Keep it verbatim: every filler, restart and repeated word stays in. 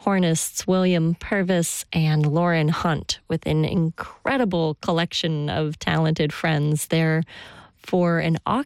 hornists William Purvis and Lauren Hunt with an incredible collection of talented friends there for an